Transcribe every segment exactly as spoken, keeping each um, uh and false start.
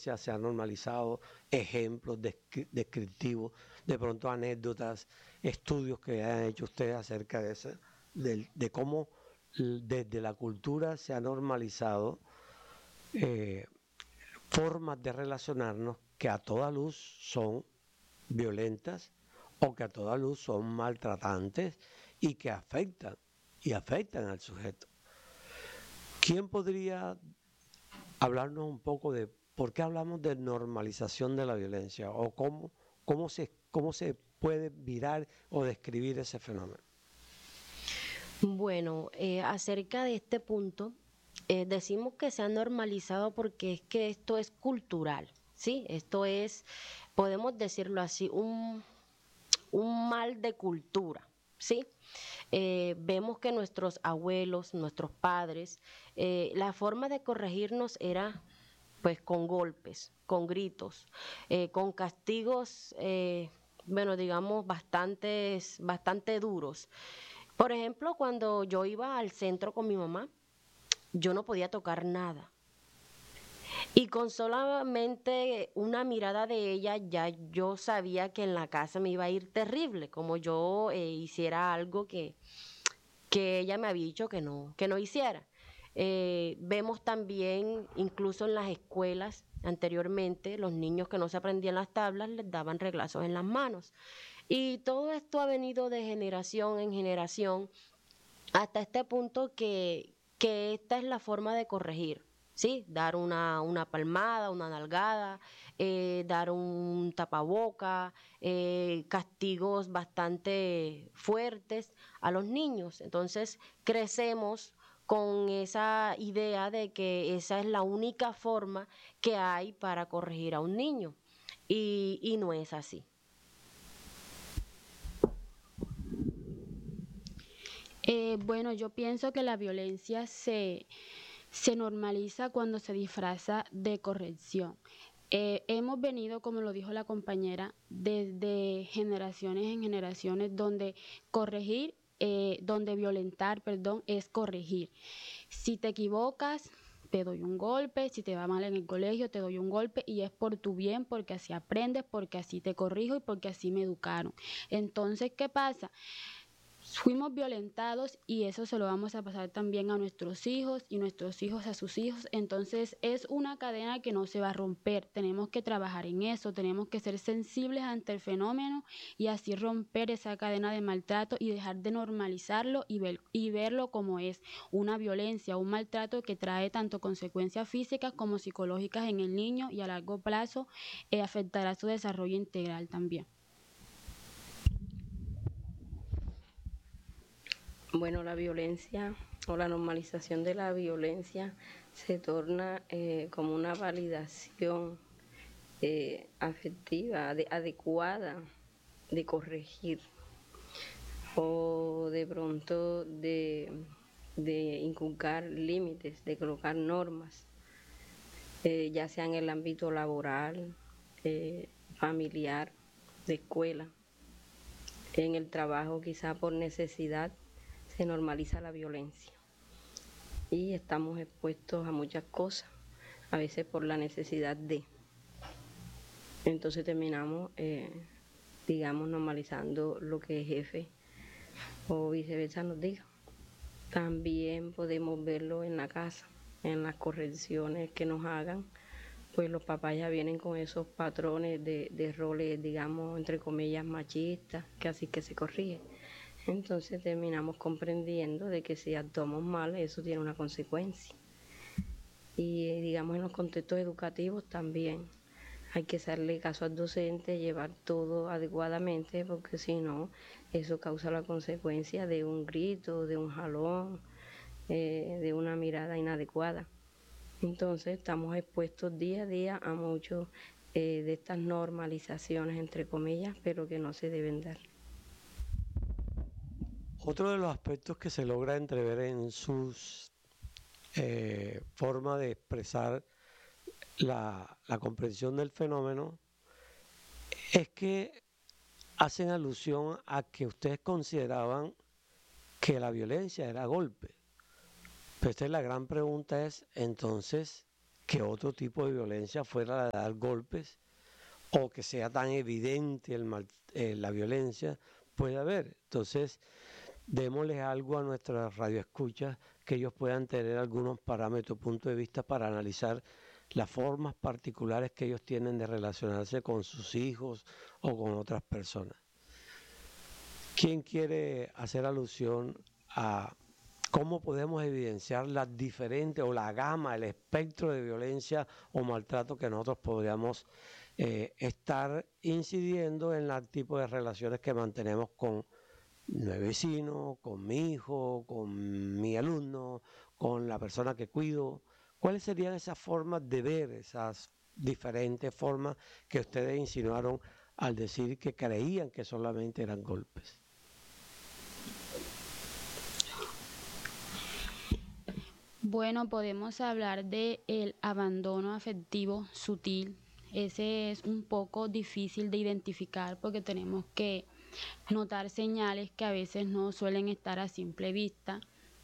violencia se ha normalizado, ejemplos descri- descriptivos, de pronto anécdotas, estudios que han hecho ustedes acerca de eso, del- de, cómo l- desde la cultura se ha normalizado eh, formas de relacionarnos que a toda luz son violentas o que a toda luz son maltratantes y que afectan y afectan al sujeto. ¿Quién podría hablarnos un poco de por qué hablamos de normalización de la violencia o cómo, cómo, se, cómo se puede mirar o describir ese fenómeno? Bueno, eh, acerca de este punto, eh, decimos que se ha normalizado porque es que esto es cultural, ¿sí? Esto es, podemos decirlo así, un, un mal de cultura, ¿sí? Eh, vemos que nuestros abuelos, nuestros padres, eh, la forma de corregirnos era pues con golpes, con gritos, eh, con castigos, eh, bueno, digamos, bastantes, bastante duros. Por ejemplo, cuando yo iba al centro con mi mamá, yo no podía tocar nada. Y con solamente una mirada de ella, ya yo sabía que en la casa me iba a ir terrible, como yo eh, hiciera algo que, que ella me había dicho que no, que no hiciera. Eh, vemos también, incluso en las escuelas, anteriormente, los niños que no se aprendían las tablas les daban reglazos en las manos. Y todo esto ha venido de generación en generación hasta este punto que, que esta es la forma de corregir, ¿sí? Dar una, una palmada, una nalgada, eh, dar un tapaboca, eh, castigos bastante fuertes a los niños. Entonces crecemos con esa idea de que esa es la única forma que hay para corregir a un niño y, y no es así. Eh, bueno, yo pienso que la violencia se, se normaliza cuando se disfraza de corrección. Eh, hemos venido, como lo dijo la compañera, desde generaciones en generaciones donde corregir, eh, donde violentar, perdón, es corregir. Si te equivocas, te doy un golpe, si te va mal en el colegio, te doy un golpe y es por tu bien, porque así aprendes, porque así te corrijo y porque así me educaron. Entonces, ¿qué pasa? Fuimos violentados y eso se lo vamos a pasar también a nuestros hijos y nuestros hijos a sus hijos. Entonces es una cadena que no se va a romper. Tenemos que trabajar en eso, tenemos que ser sensibles ante el fenómeno y así romper esa cadena de maltrato y dejar de normalizarlo y, ver, y verlo como es una violencia, un maltrato que trae tanto consecuencias físicas como psicológicas en el niño y a largo plazo eh, afectará su desarrollo integral también. Bueno, la violencia o la normalización de la violencia se torna eh, como una validación eh, afectiva, de, adecuada de corregir o de pronto de, de inculcar límites, de colocar normas, eh, ya sea en el ámbito laboral, eh, familiar, de escuela, en el trabajo quizá por necesidad se normaliza la violencia y estamos expuestos a muchas cosas, a veces por la necesidad de. Entonces terminamos, eh, digamos, normalizando lo que el jefe o viceversa nos diga. También podemos verlo en la casa, en las correcciones que nos hagan, pues los papás ya vienen con esos patrones de, de roles, digamos, entre comillas, machistas, que así que se corrige. Entonces terminamos comprendiendo de que si actuamos mal, eso tiene una consecuencia. Y digamos en los contextos educativos también hay que hacerle caso al docente, llevar todo adecuadamente, porque si no, eso causa la consecuencia de un grito, de un jalón, eh, de una mirada inadecuada. Entonces estamos expuestos día a día a muchos eh, de estas normalizaciones, entre comillas, pero que no se deben dar. Otro de los aspectos que se logra entrever en sus eh, forma de expresar la, la comprensión del fenómeno es que hacen alusión a que ustedes consideraban que la violencia era golpe. Pero esta es la gran pregunta es, entonces, que otro tipo de violencia fuera la de dar golpes o que sea tan evidente el mal, eh, la violencia, puede haber. Entonces, démosles algo a nuestras radioescuchas que ellos puedan tener algunos parámetros, puntos de vista para analizar las formas particulares que ellos tienen de relacionarse con sus hijos o con otras personas. ¿Quién quiere hacer alusión a cómo podemos evidenciar las diferentes o la gama, el espectro de violencia o maltrato que nosotros podríamos eh, estar incidiendo en el tipo de relaciones que mantenemos con mi vecino, con mi hijo, con mi alumno, con la persona que cuido? ¿Cuáles serían esas formas de ver, esas diferentes formas que ustedes insinuaron al decir que creían que solamente eran golpes? Bueno, podemos hablar de el abandono afectivo sutil. Ese es un poco difícil de identificar porque tenemos que notar señales que a veces no suelen estar a simple vista.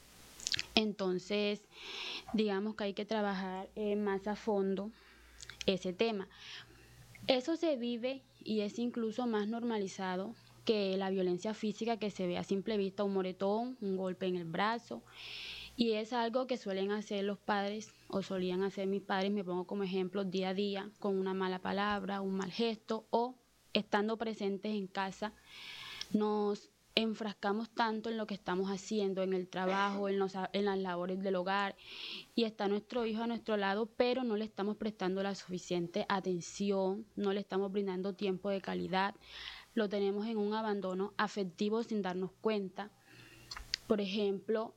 Entonces, digamos que hay que trabajar eh, más a fondo ese tema. Eso se vive y es incluso más normalizado que la violencia física que se ve a simple vista, un moretón, un golpe en el brazo. Y es algo que suelen hacer los padres o solían hacer mis padres, me pongo como ejemplo, día a día, con una mala palabra, un mal gesto o estando presentes en casa. Nos enfrascamos tanto en lo que estamos haciendo, en el trabajo, en, los, en las labores del hogar, y está nuestro hijo a nuestro lado, pero no le estamos prestando la suficiente atención, no le estamos brindando tiempo de calidad, lo tenemos en un abandono afectivo sin darnos cuenta. Por ejemplo,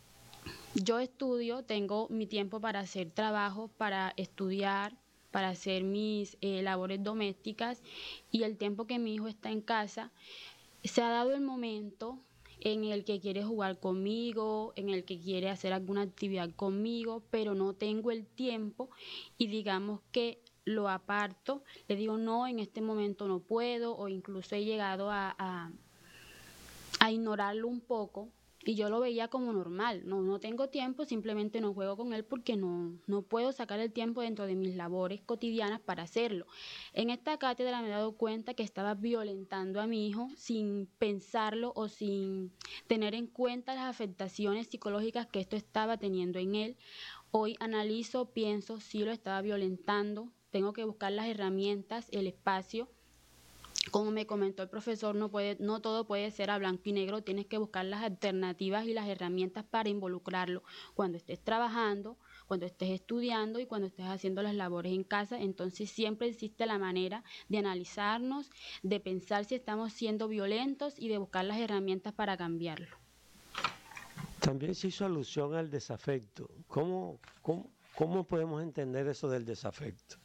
yo estudio, tengo mi tiempo para hacer trabajo, para estudiar, para hacer mis eh, labores domésticas, y el tiempo que mi hijo está en casa, se ha dado el momento en el que quiere jugar conmigo, en el que quiere hacer alguna actividad conmigo, pero no tengo el tiempo y digamos que lo aparto, le digo no, en este momento no puedo, o incluso he llegado a, a, a ignorarlo un poco. Y yo lo veía como normal, no, no tengo tiempo, simplemente no juego con él porque no, no puedo sacar el tiempo dentro de mis labores cotidianas para hacerlo. En esta cátedra me he dado cuenta que estaba violentando a mi hijo sin pensarlo o sin tener en cuenta las afectaciones psicológicas que esto estaba teniendo en él. Hoy analizo, pienso, sí lo estaba violentando, tengo que buscar las herramientas, el espacio. Como me comentó el profesor, no, puede, no todo puede ser a blanco y negro, tienes que buscar las alternativas y las herramientas para involucrarlo cuando estés trabajando, cuando estés estudiando y cuando estés haciendo las labores en casa. Entonces siempre existe la manera de analizarnos, de pensar si estamos siendo violentos y de buscar las herramientas para cambiarlo. También se hizo alusión al desafecto. ¿Cómo, cómo, cómo podemos entender eso del desafecto?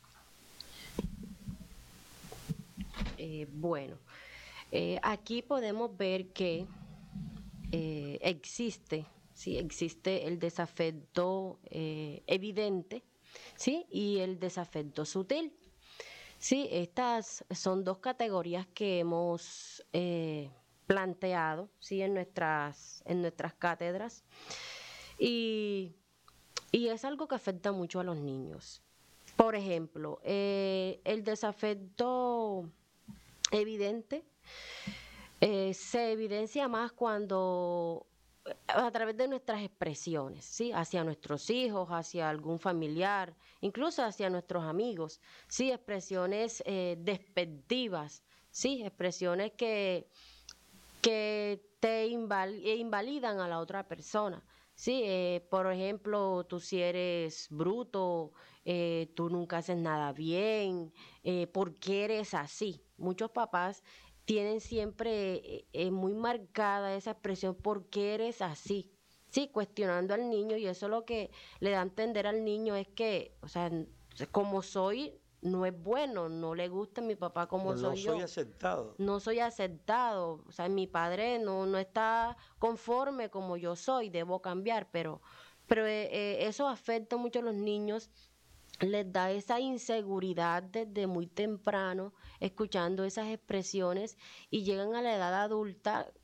Eh, bueno, eh, aquí podemos ver que eh, existe, sí, existe el desafecto eh, evidente, sí, y el desafecto sutil. Sí, estas son dos categorías que hemos eh, planteado, sí, en nuestras en nuestras cátedras, y, y es algo que afecta mucho a los niños. Por ejemplo, eh, el desafecto evidente eh, se evidencia más cuando a través de nuestras expresiones, ¿sí? Hacia nuestros hijos, hacia algún familiar, incluso hacia nuestros amigos, ¿sí? Expresiones eh, despectivas, ¿sí? Expresiones que, que te inval invalidan a la otra persona. Sí, eh, por ejemplo, tú si eres bruto, eh, tú nunca haces nada bien, eh, ¿por qué eres así? Muchos papás tienen siempre eh, eh, muy marcada esa expresión, ¿por qué eres así? Sí, cuestionando al niño, y eso lo que le da a entender al niño es que, o sea, como soy, no es bueno, no le gusta a mi papá como no soy yo. No soy aceptado. No soy aceptado, o sea, mi padre no, no está conforme como yo soy, debo cambiar, pero, pero eh, eh, eso afecta mucho a los niños, les da esa inseguridad desde muy temprano, escuchando esas expresiones, y llegan a la edad adulta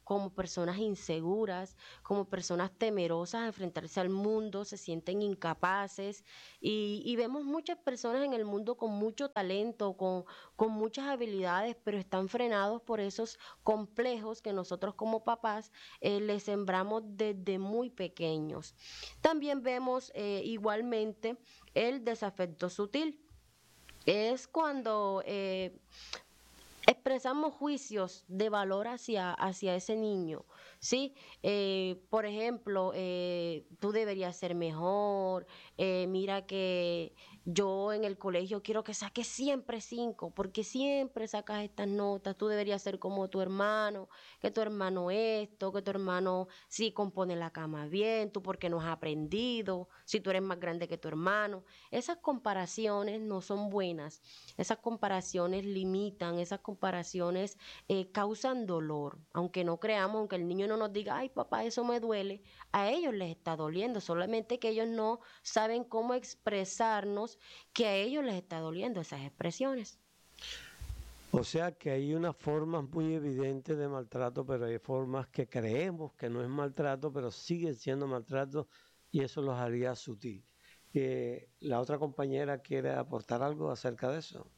como personas inseguras, como personas temerosas a enfrentarse al mundo, se sienten incapaces y, y vemos muchas personas en el mundo con mucho talento, con, con muchas habilidades, pero están frenados por esos complejos que nosotros como papás eh, les sembramos desde muy pequeños. También vemos eh, igualmente el desafecto sutil. Es cuando eh, expresamos juicios de valor hacia, hacia ese niño, ¿sí? Eh, por ejemplo, eh, tú deberías ser mejor, eh, mira que yo en el colegio quiero que saques siempre cinco, porque siempre sacas estas notas, tú deberías ser como tu hermano, que tu hermano esto, que tu hermano sí compone la cama bien, tú porque no has aprendido, si tú eres más grande que tu hermano. Esas comparaciones no son buenas, esas comparaciones limitan, esas comparaciones eh, causan dolor, aunque no creamos, aunque el niño no nos diga, ay papá, eso me duele, a ellos les está doliendo, solamente que ellos no saben cómo expresarnos que a ellos les está doliendo esas expresiones. O sea que hay unas formas muy evidentes de maltrato, pero hay formas que creemos que no es maltrato, pero siguen siendo maltrato y eso los haría sutil. Eh, ¿La otra compañera quiere aportar algo acerca de eso?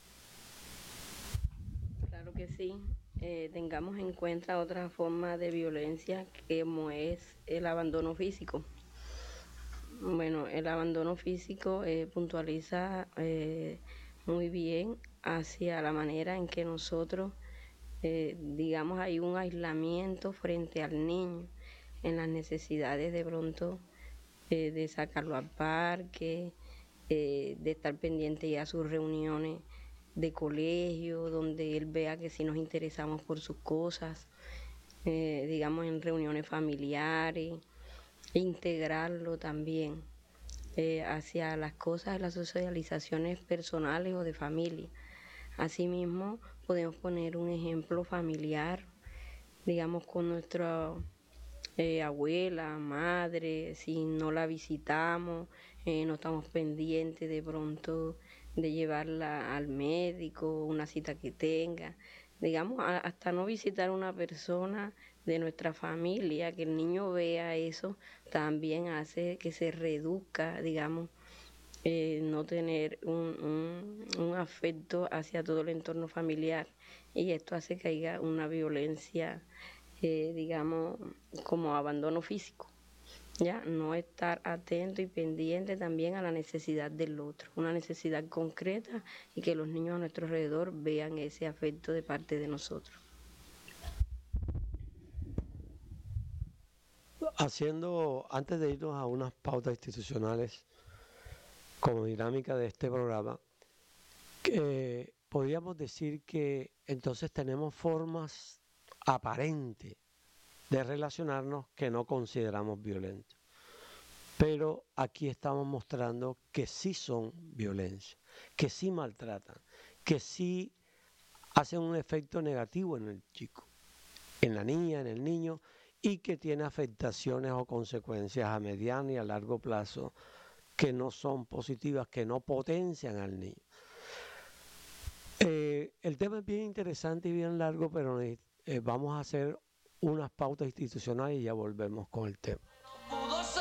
Claro que sí. Eh, tengamos en cuenta otra forma de violencia como es el abandono físico. Bueno, el abandono físico eh, puntualiza eh, muy bien hacia la manera en que nosotros, eh, digamos, hay un aislamiento frente al niño en las necesidades de pronto eh, de sacarlo al parque, eh, de estar pendiente ya a sus reuniones de colegio, donde él vea que sí nos interesamos por sus cosas, eh, digamos en reuniones familiares, integrarlo también eh, hacia las cosas, las socializaciones personales o de familia. Asimismo, podemos poner un ejemplo familiar, digamos con nuestra eh, abuela, madre, si no la visitamos, eh, no estamos pendientes de pronto de llevarla al médico, una cita que tenga, digamos, a, hasta no visitar a una persona de nuestra familia, que el niño vea eso, también hace que se reduzca, digamos, eh, no tener un, un, un afecto hacia todo el entorno familiar y esto hace que haya una violencia, eh, digamos, como abandono físico. Ya, no estar atento y pendiente también a la necesidad del otro, una necesidad concreta y que los niños a nuestro alrededor vean ese afecto de parte de nosotros. Haciendo, antes de irnos a unas pautas institucionales como dinámica de este programa, que podríamos decir que entonces tenemos formas aparentes de relacionarnos que no consideramos violentos. Pero aquí estamos mostrando que sí son violencia, que sí maltratan, que sí hacen un efecto negativo en el chico, en la niña, en el niño, y que tiene afectaciones o consecuencias a mediano y a largo plazo que no son positivas, que no potencian al niño. Eh, el tema es bien interesante y bien largo, pero eh, vamos a hacer unas pautas institucionales y ya volvemos con el tema.